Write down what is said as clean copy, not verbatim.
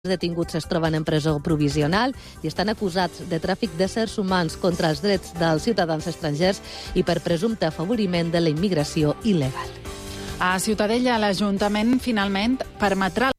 detinguts es troben en presó provisional i estan acusats de tràfic d'éssers humans contra els drets dels ciutadans estrangers i per presumpte afavoriment de la immigració il·legal. A Ciutadella, l'Ajuntament finalment permetrà